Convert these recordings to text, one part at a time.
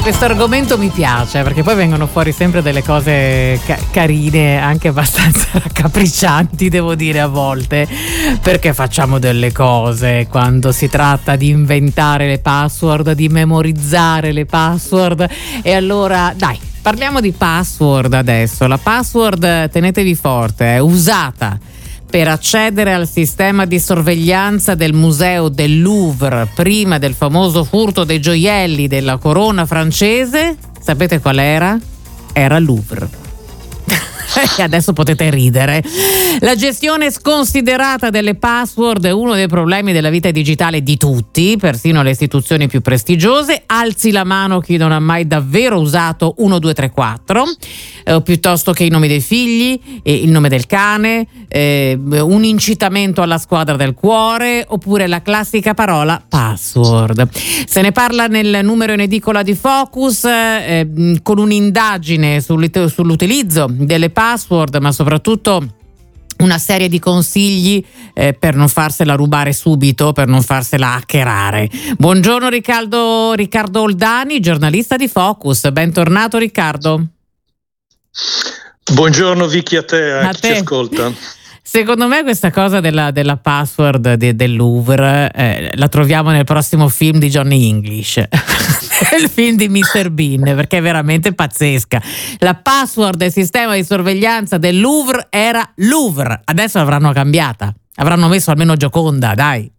questo argomento mi piace, perché poi vengono fuori sempre delle cose carine, anche abbastanza raccapriccianti, devo dire, a volte, perché facciamo delle cose quando si tratta di inventare le password, di memorizzare le password. E allora dai, parliamo di password adesso. La password, tenetevi forte, è usata per accedere al sistema di sorveglianza del museo del Louvre prima del famoso furto dei gioielli della corona francese. Sapete qual era? Era Louvre. E adesso potete ridere. La gestione sconsiderata delle password è uno dei problemi della vita digitale di tutti, persino le istituzioni più prestigiose. Alzi la mano chi non ha mai davvero usato 1234, piuttosto che i nomi dei figli, il nome del cane, un incitamento alla squadra del cuore, oppure la classica parola password. Se ne parla nel numero in edicola di Focus, con un'indagine sull'utilizzo delle password, ma soprattutto una serie di consigli per non farsela rubare subito, per non farsela hackerare. Buongiorno Riccardo Oldani, giornalista di Focus. Bentornato Riccardo. Buongiorno Vicky, a te, chi ci ascolta. Secondo me questa cosa della password del Louvre la troviamo nel prossimo film di Johnny English, il film di Mr. Bean, perché è veramente pazzesca. La password del sistema di sorveglianza del Louvre era Louvre, adesso l'avranno cambiata, avranno messo almeno Gioconda, dai.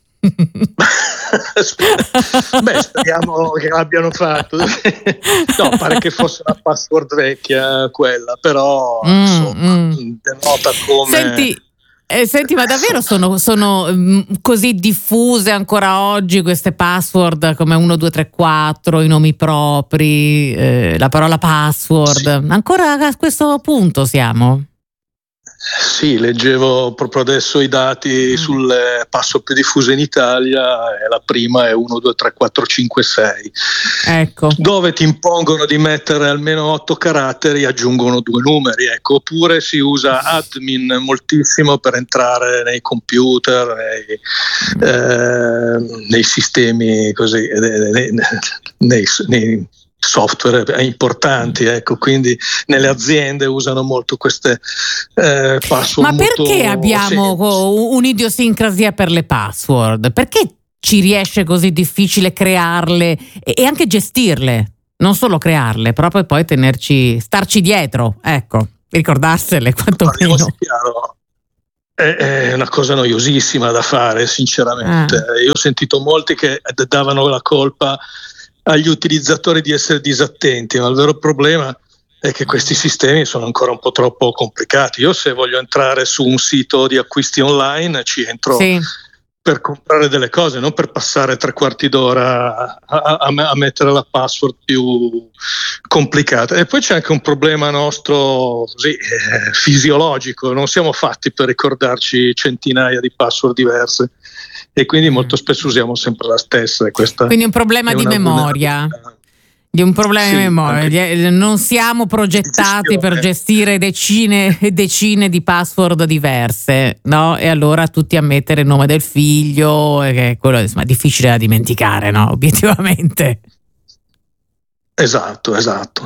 Speriamo che l'abbiano fatto. No, pare che fosse una password vecchia quella, però insomma denota come... Senti, ma davvero sono così diffuse ancora oggi queste password come 1234, i nomi propri, la parola password? Sì. Ancora a questo punto siamo? Sì, leggevo proprio adesso i dati sulle password più diffuse in Italia e la prima è 123456. Ecco. Dove ti impongono di mettere almeno 8 caratteri, aggiungono 2 numeri, ecco. Oppure si usa admin moltissimo per entrare nei computer, nei sistemi così, nei software importanti, ecco, quindi nelle aziende usano molto queste password. Ma perché abbiamo un'idiosincrasia per le password? Perché ci riesce così difficile crearle e anche gestirle? Non solo crearle, proprio poi starci dietro, ecco, ricordarsele quantomeno. Chiaro. È una cosa noiosissima da fare, sinceramente. Io ho sentito molti che davano la colpa agli utilizzatori di essere disattenti, ma il vero problema è che questi sistemi sono ancora un po' troppo complicati. Io se voglio entrare su un sito di acquisti online ci entro per comprare delle cose, non per passare 3/4 d'ora a mettere la password più complicata. E poi c'è anche un problema nostro fisiologico, non siamo fatti per ricordarci centinaia di password diverse e quindi molto spesso usiamo sempre la stessa. Quindi un problema di memoria. Di un problema di memoria. Non siamo progettati per gestire decine e decine di password diverse, no? E allora tutti a mettere il nome del figlio, che è quello insomma difficile da dimenticare, no? Obiettivamente. Esatto.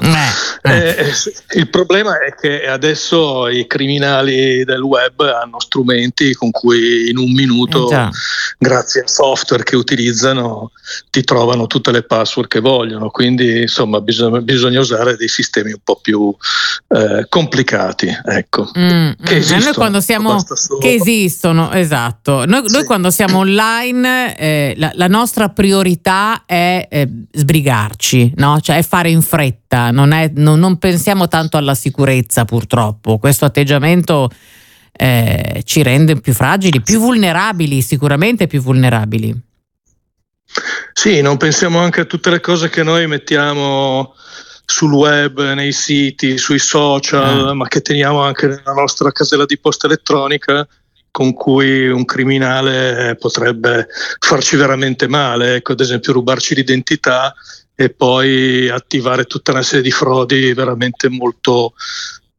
Il problema è che adesso i criminali del web hanno strumenti con cui in un minuto, grazie al software che utilizzano, ti trovano tutte le password che vogliono, quindi insomma bisogna usare dei sistemi un po' più complicati, ecco. Che esistono, che esistono, esatto. Noi quando siamo online la nostra priorità è sbrigarci, no? Cioè è fare in fretta, non pensiamo tanto alla sicurezza, purtroppo. Questo atteggiamento ci rende più fragili, più vulnerabili, sicuramente più vulnerabili. Sì, non pensiamo anche a tutte le cose che noi mettiamo sul web, nei siti, sui social, ma che teniamo anche nella nostra casella di posta elettronica, con cui un criminale potrebbe farci veramente male, ecco, ad esempio rubarci l'identità e poi attivare tutta una serie di frodi veramente molto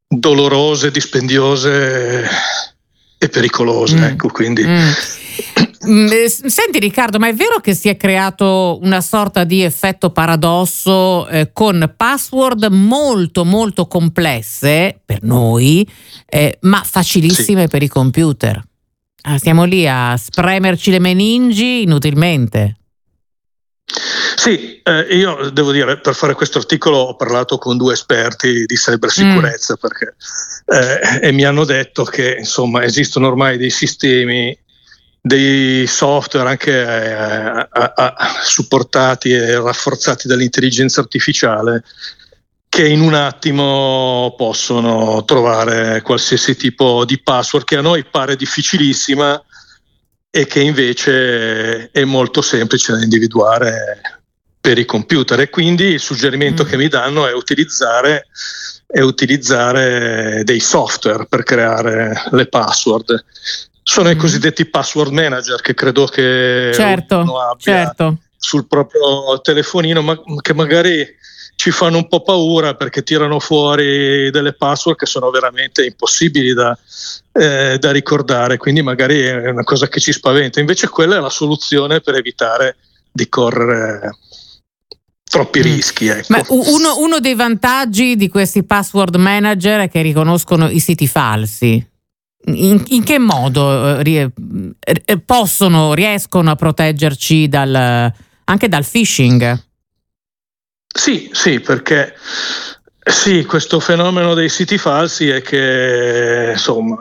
dolorose, dispendiose e pericolose, ecco, quindi Senti Riccardo, ma è vero che si è creato una sorta di effetto paradosso con password molto molto complesse per noi, ma facilissime per i computer? Stiamo lì a spremerci le meningi inutilmente. Sì, io devo dire, per fare questo articolo ho parlato con 2 esperti di cybersicurezza perché e mi hanno detto che insomma esistono ormai dei sistemi, dei software anche supportati e rafforzati dall'intelligenza artificiale che in un attimo possono trovare qualsiasi tipo di password che a noi pare difficilissima e che invece è molto semplice da individuare per i computer. E quindi il suggerimento che mi danno è utilizzare dei software per creare le password. Sono i cosiddetti password manager che credo che uno abbia sul proprio telefonino, ma che magari ci fanno un po' paura perché tirano fuori delle password che sono veramente impossibili da ricordare, quindi magari è una cosa che ci spaventa. Invece quella è la soluzione per evitare di correre troppi rischi. Ecco. Ma uno dei vantaggi di questi password manager è che riconoscono i siti falsi. In che modo riescono a proteggerci anche dal phishing? Sì, perché questo fenomeno dei siti falsi è che insomma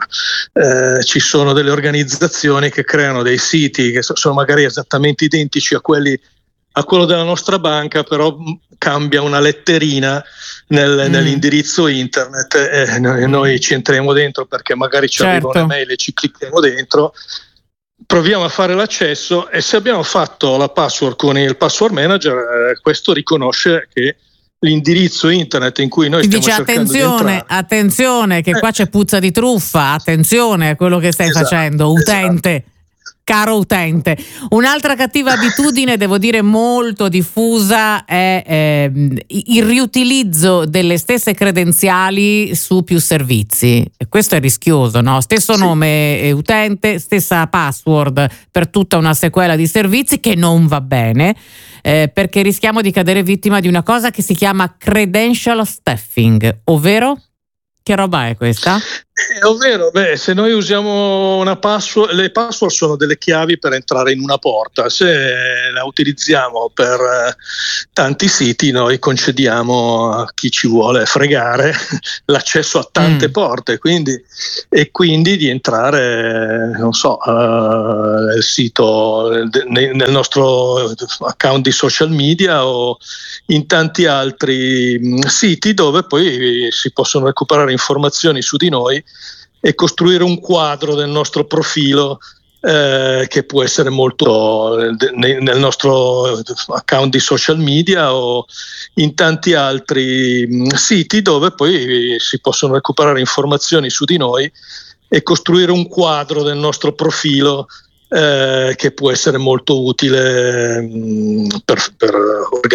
ci sono delle organizzazioni che creano dei siti che sono magari esattamente identici a quello della nostra banca, però cambia una letterina nell'indirizzo internet e noi ci entriamo dentro perché magari ci arriva un'email e ci clicchiamo dentro, proviamo a fare l'accesso e se abbiamo fatto la password con il password manager questo riconosce che l'indirizzo internet in cui noi stiamo cercando di entrare. Attenzione che qua c'è puzza di truffa, attenzione a quello che stai facendo, utente. Esatto. Caro utente, un'altra cattiva abitudine, devo dire molto diffusa, è il riutilizzo delle stesse credenziali su più servizi. E questo è rischioso, no? Stesso nome utente, stessa password per tutta una sequela di servizi, che non va bene, perché rischiamo di cadere vittima di una cosa che si chiama credential stuffing, ovvero? Che roba è questa? Ovvero, se noi usiamo una password, le password sono delle chiavi per entrare in una porta. Se la utilizziamo per tanti siti, noi concediamo a chi ci vuole fregare l'accesso a tante porte, quindi di entrare, non so, nel sito, nel nostro account di social media o in tanti altri siti dove poi si possono recuperare informazioni su di noi e costruire un quadro del nostro profilo che può essere molto nel nostro account di social media o in tanti altri siti dove poi si possono recuperare informazioni su di noi e costruire un quadro del nostro profilo che può essere molto utile per organizzare